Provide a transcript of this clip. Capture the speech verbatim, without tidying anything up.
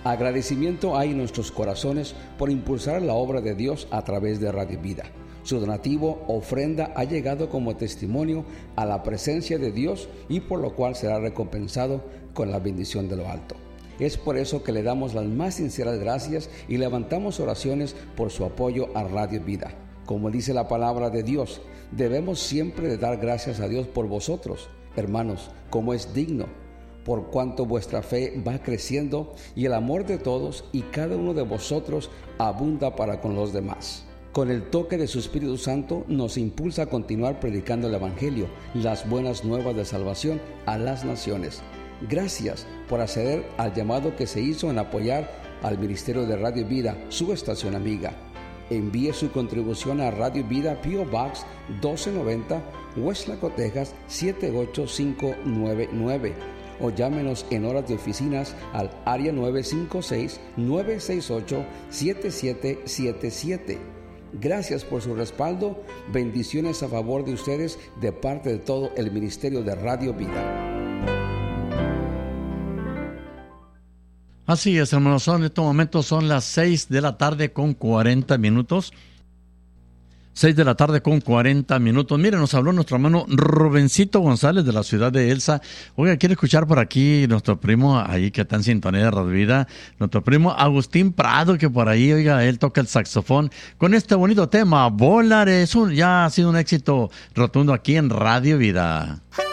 Agradecimiento hay en nuestros corazones por impulsar la obra de Dios a través de Radio Vida. Su donativo, ofrenda, ha llegado como testimonio a la presencia de Dios y por lo cual será recompensado con la bendición de lo alto. Es por eso que le damos las más sinceras gracias y levantamos oraciones por su apoyo a Radio Vida. Como dice la palabra de Dios, debemos siempre de dar gracias a Dios por vosotros, hermanos, como es digno, por cuanto vuestra fe va creciendo y el amor de todos y cada uno de vosotros abunda para con los demás. Con el toque de su Espíritu Santo nos impulsa a continuar predicando el Evangelio, las buenas nuevas de salvación a las naciones. Gracias por acceder al llamado que se hizo en apoyar al Ministerio de Radio Vida, su estación amiga. Envíe su contribución a Radio Vida, P O Box doce noventa, Westlaco, Texas siete ocho cinco nueve nueve. O llámenos en horas de oficinas al área nueve cinco seis, nueve seis ocho, siete siete siete siete. Gracias por su respaldo. Bendiciones a favor de ustedes de parte de todo el Ministerio de Radio Vida. Así es, hermanos, en estos momentos son las seis de la tarde con cuarenta minutos. seis de la tarde con cuarenta minutos. Mire, nos habló nuestro hermano Rubencito González de la ciudad de Elsa. Oiga, quiere escuchar por aquí nuestro primo ahí que está en sintonía de Radio Vida, nuestro primo Agustín Prado, que por ahí, oiga, él toca el saxofón con este bonito tema, Volaré. Es un, ya ha sido un éxito rotundo aquí en Radio Vida.